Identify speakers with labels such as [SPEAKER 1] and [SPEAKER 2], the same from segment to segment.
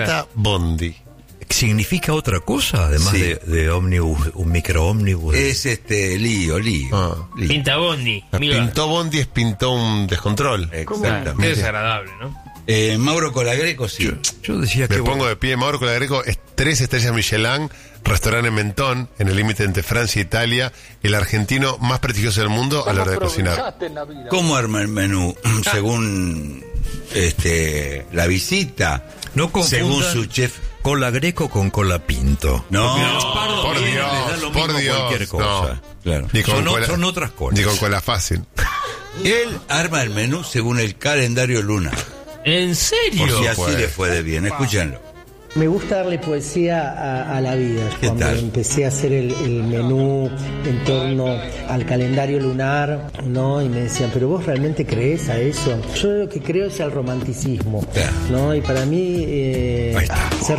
[SPEAKER 1] Beta Bondi.
[SPEAKER 2] ¿Significa otra cosa, además
[SPEAKER 3] Sí.
[SPEAKER 2] de ómnibus, un microómnibus?
[SPEAKER 3] Es lío. Lío.
[SPEAKER 4] Pinta Bondi.
[SPEAKER 1] Pintó Bondi es pintó un descontrol.
[SPEAKER 4] Es
[SPEAKER 3] Exactamente.
[SPEAKER 4] desagradable, ¿no?
[SPEAKER 3] Mauro Colagreco, sí.
[SPEAKER 2] Yo decía que...
[SPEAKER 1] Me pongo de pie. Mauro Colagreco es 3 estrellas Michelin, restaurante en Mentón, en el límite entre Francia e Italia, el argentino más prestigioso del mundo a la hora de cocinar.
[SPEAKER 3] ¿Cómo arma el menú? Según la visita.
[SPEAKER 2] No confundan
[SPEAKER 3] según su chef.
[SPEAKER 2] Colagreco con Colapinto.
[SPEAKER 3] No,
[SPEAKER 1] Por
[SPEAKER 2] Cualquier
[SPEAKER 1] Dios,
[SPEAKER 2] cosa.
[SPEAKER 1] no.
[SPEAKER 3] claro.
[SPEAKER 1] Ni con
[SPEAKER 2] Son otras colas.
[SPEAKER 1] Ni con cola fácil.
[SPEAKER 3] Él arma el menú según el calendario lunar.
[SPEAKER 4] ¿En serio?
[SPEAKER 3] Por si así
[SPEAKER 1] Pues.
[SPEAKER 3] le fue de bien. Escúchenlo.
[SPEAKER 5] Me gusta darle poesía a la vida.
[SPEAKER 3] ¿Qué
[SPEAKER 5] Cuando
[SPEAKER 3] tal?
[SPEAKER 5] empecé a hacer el menú en torno al calendario lunar, ¿no? Y me decían, ¿pero vos realmente crees a eso? Yo lo que creo es al romanticismo,
[SPEAKER 3] Claro.
[SPEAKER 5] ¿no? Y para mí ser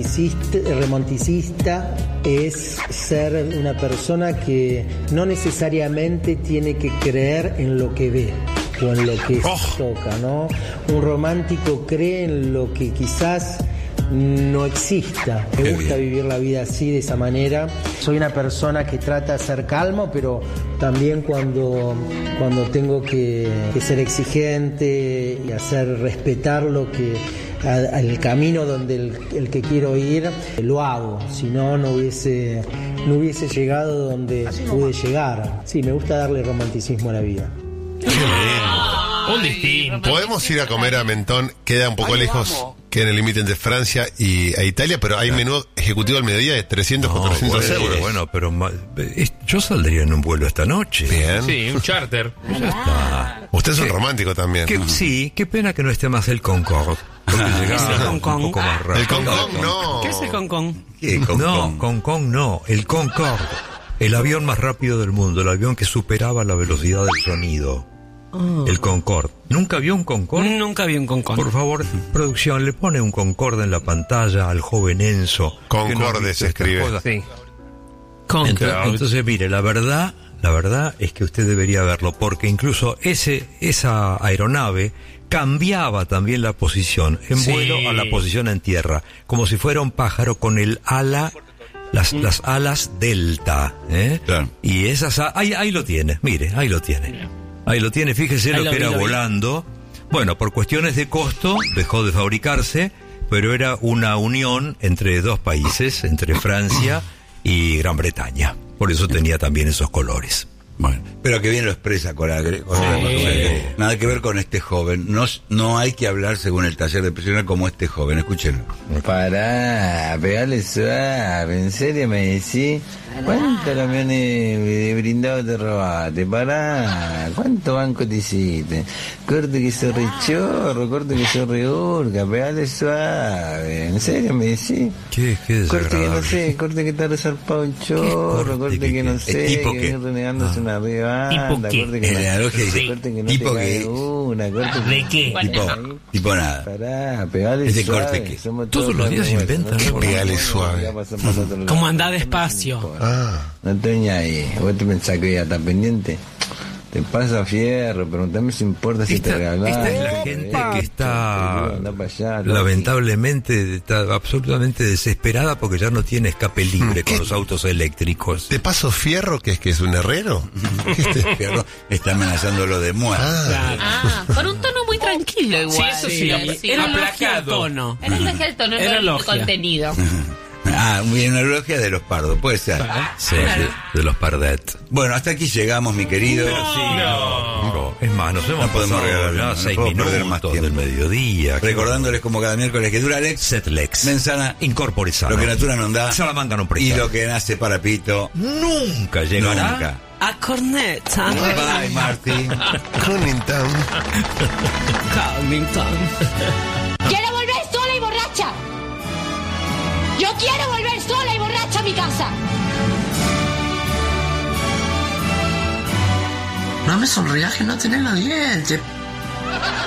[SPEAKER 5] romanticista es ser una persona que no necesariamente tiene que creer en lo que ve o en lo que toca, ¿no? Un romántico cree en lo que quizás no exista. Me
[SPEAKER 3] Qué
[SPEAKER 5] gusta
[SPEAKER 3] bien.
[SPEAKER 5] vivir la vida así, de esa manera. Soy una persona que trata de ser calmo, pero también cuando tengo que ser exigente y hacer respetar lo que el camino donde el que quiero ir, lo hago. Si no, no hubiese llegado donde pude llegar. Sí, me gusta darle romanticismo a la vida.
[SPEAKER 4] Un distinto.
[SPEAKER 1] Podemos ir a comer a Mentón, queda un poco lejos, queda en el límite entre Francia y Italia, pero hay menú ejecutivo al mediodía de 300 con 400 euros.
[SPEAKER 2] Bueno, pero yo saldría en un vuelo esta noche.
[SPEAKER 1] Bien.
[SPEAKER 4] Sí, un charter.
[SPEAKER 2] Ya está.
[SPEAKER 1] Usted es un romántico también.
[SPEAKER 2] Sí, qué pena que no esté más el Concorde. Porque llegaba
[SPEAKER 6] el
[SPEAKER 2] un
[SPEAKER 6] Concorde?
[SPEAKER 2] poco más rápido.
[SPEAKER 1] El Concón no.
[SPEAKER 6] ¿Qué es el concón?
[SPEAKER 3] ¿Qué?
[SPEAKER 2] No, Concorde no, el Concorde. El avión más rápido del mundo, el avión que superaba la velocidad del sonido. El Concorde. ¿Nunca vio un Concorde?
[SPEAKER 6] Nunca vi un concón.
[SPEAKER 2] Por favor, producción, le pone un Concorde en la pantalla al joven Enzo.
[SPEAKER 1] Concorde
[SPEAKER 2] que no ha visto
[SPEAKER 1] se
[SPEAKER 2] estas
[SPEAKER 1] escribe.
[SPEAKER 2] cosas.
[SPEAKER 4] Sí.
[SPEAKER 2] Entonces, mire, la verdad es que usted debería verlo, porque incluso esa aeronave cambiaba también la posición en
[SPEAKER 4] Sí.
[SPEAKER 2] vuelo a la posición en tierra, como si fuera un pájaro con el ala, las alas delta, ¿eh?
[SPEAKER 3] Claro.
[SPEAKER 2] Y esas ahí lo tiene, mire, ahí lo tiene. Ahí lo tiene, fíjese
[SPEAKER 6] Ahí
[SPEAKER 2] lo
[SPEAKER 6] lo
[SPEAKER 2] que
[SPEAKER 6] vi,
[SPEAKER 2] era
[SPEAKER 6] lo vi.
[SPEAKER 2] volando. Bueno, por cuestiones de costo dejó de fabricarse, pero era una unión entre dos países, entre Francia y Gran Bretaña. Por eso tenía también esos colores.
[SPEAKER 3] Bueno, pero que bien lo expresa Colagreco. Nada que ver con este joven. No hay que hablar según el taller de prisionero como este joven. Escúchenlo.
[SPEAKER 7] Pará, pegale suave, ¿en serio me decís? ¿Cuántos camiones de brindado te robaste? Pará, ¿cuánto banco te hiciste? Corte que sos re chorro, corte que sos re urca, pegale suave, ¿en serio me decís?
[SPEAKER 2] Qué
[SPEAKER 7] Corte que no
[SPEAKER 2] desagradable.
[SPEAKER 7] sé, corte que está resarpado el chorro, corte que no sé,
[SPEAKER 3] tipo
[SPEAKER 7] que
[SPEAKER 3] que-
[SPEAKER 7] viene renegándose una rebanda,
[SPEAKER 4] ¿Tipo
[SPEAKER 7] corte
[SPEAKER 4] qué?
[SPEAKER 7] que
[SPEAKER 3] La lógica dice,
[SPEAKER 7] corte que no
[SPEAKER 3] tipo
[SPEAKER 7] te cae
[SPEAKER 3] que-
[SPEAKER 7] una, corte
[SPEAKER 4] ¿De qué?
[SPEAKER 3] tipo nada.
[SPEAKER 7] Pará, pegale
[SPEAKER 3] Ese
[SPEAKER 7] suave.
[SPEAKER 3] corte que-
[SPEAKER 7] Somos
[SPEAKER 2] todos los días
[SPEAKER 7] amigos,
[SPEAKER 2] inventan,
[SPEAKER 7] no
[SPEAKER 2] ¿no?
[SPEAKER 7] somos
[SPEAKER 1] Pegale
[SPEAKER 7] amigos,
[SPEAKER 1] suave.
[SPEAKER 7] ya pasó por otro lado.
[SPEAKER 6] Como andá despacio.
[SPEAKER 7] No estoy ni ahí. Vos te pensás que ya está pendiente. Te pasa fierro, preguntame si importa si te regalás.
[SPEAKER 2] Esta es la gente que está
[SPEAKER 7] Anda para allá,
[SPEAKER 2] lamentablemente está absolutamente desesperada porque ya no tiene escape libre con los autos eléctricos.
[SPEAKER 1] ¿De paso Fierro, que es un herrero?
[SPEAKER 3] Fierro está amenazándolo de muerte.
[SPEAKER 8] Con un tono muy tranquilo igual.
[SPEAKER 4] Sí, eso sí.
[SPEAKER 6] Era elogia
[SPEAKER 4] Aplacado.
[SPEAKER 6] el tono.
[SPEAKER 8] Era elogia el tono,
[SPEAKER 6] Era
[SPEAKER 8] no el
[SPEAKER 6] elogia.
[SPEAKER 8] contenido.
[SPEAKER 3] Muy bien, una elogia de los pardos, puede ser.
[SPEAKER 2] Sí, de los Pardet.
[SPEAKER 3] Bueno, hasta aquí llegamos, mi querido.
[SPEAKER 2] No, es más, nos hemos
[SPEAKER 3] No podemos
[SPEAKER 2] pasado
[SPEAKER 3] regalar,
[SPEAKER 2] ya
[SPEAKER 3] no
[SPEAKER 2] 6
[SPEAKER 3] puedo perder más
[SPEAKER 2] minutos
[SPEAKER 3] tiempo.
[SPEAKER 2] del mediodía.
[SPEAKER 3] Recordándoles como cada miércoles que dura Alex,
[SPEAKER 2] Setlex.
[SPEAKER 3] Mensana,
[SPEAKER 2] Incorpore sano.
[SPEAKER 3] lo que natura no da,
[SPEAKER 2] Salamanca no
[SPEAKER 3] y
[SPEAKER 2] presta.
[SPEAKER 3] lo que nace para Pito,
[SPEAKER 2] Nunca llegará.
[SPEAKER 3] nunca.
[SPEAKER 6] A corneta.
[SPEAKER 3] Bye, Marty.
[SPEAKER 1] Cunnington.
[SPEAKER 6] Carlington.
[SPEAKER 8] ¡Quiero volver sola y borracha! ¡Yo quiero volver sola y borracha a mi casa!
[SPEAKER 9] No me sonrías que no tenés los dientes.